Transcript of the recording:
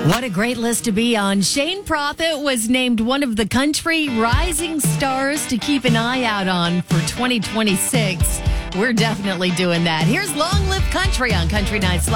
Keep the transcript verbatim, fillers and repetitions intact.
What a great list to be on. Shane Prophet was named one of the country rising stars to keep an eye out on for twenty twenty-six. We're definitely doing that. Here's Long Live Country on Country Nights Live.